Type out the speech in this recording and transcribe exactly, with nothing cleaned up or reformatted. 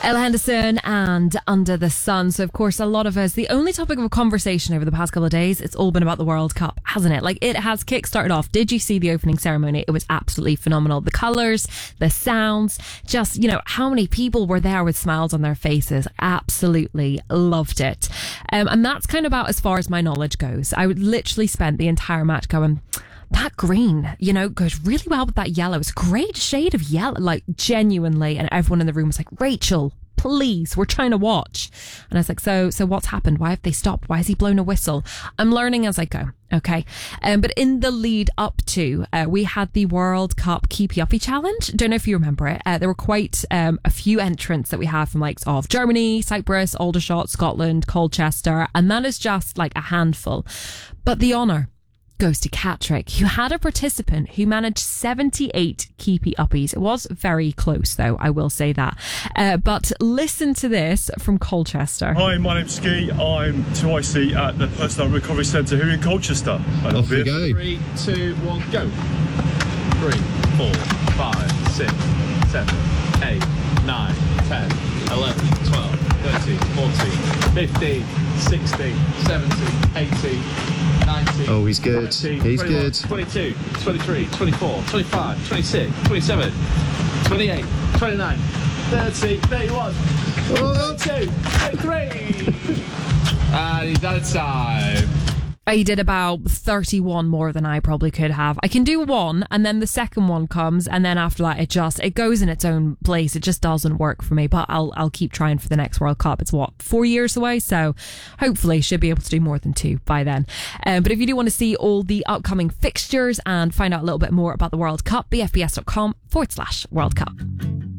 Ella Henderson and Under the Sun. So, of course, a lot of us, the only topic of conversation over the past couple of days, it's all been about the World Cup, hasn't it? Like, it has kick-started off. Did you see the opening ceremony? It was absolutely phenomenal. The colours, the sounds, just, you know, how many people were there with smiles on their faces? Absolutely loved it. Um, and that's kind of about as far as my knowledge goes. I would literally spent the entire match going, that green, you know, goes really well with that yellow. It's a great shade of yellow, like genuinely. And everyone in the room was like, Rachel, please, we're trying to watch. And I was like, so, so what's happened? Why have they stopped? Why has he blown a whistle? I'm learning as I go. Okay. Um, but in the lead up to, uh, we had the World Cup Keepy Uppy Challenge. Don't know if you remember it. Uh, there were quite um, a few entrants that we had from likes of Germany, Cyprus, Aldershot, Scotland, Colchester. And that is just like a handful. But the honour goes to Catrick, who had a participant who managed seventy-eight keepy uppies. It was very close, though, I will say that. Uh, but listen to this from Colchester. Hi, my name's Ski. I'm two I C at the Personal Recovery Centre here in Colchester. Off we go. Three, two, one, go. Three, four, five, six, seven, eight, nine, ten, eleven, twelve, thirteen, fourteen, fifteen, sixteen, seventeen, eighteen, nineteen. Oh, he's good. twenty, He's twenty-one, good. twenty-two, twenty-three, twenty-four, twenty-five, twenty-six, twenty-seven, twenty-eight, twenty-nine, thirty, thirty-one, Oh. thirty-two, thirty-three. And he's out of time. I did about thirty-one more than I probably could have. I can do one, and then the second one comes, and then after that, it just it goes in its own place. It just doesn't work for me. But I'll I'll keep trying for the next World Cup. It's what, four years away, so hopefully should be able to do more than two by then. Um, but if you do want to see all the upcoming fixtures and find out a little bit more about the World Cup, bfbs.com forward slash World Cup.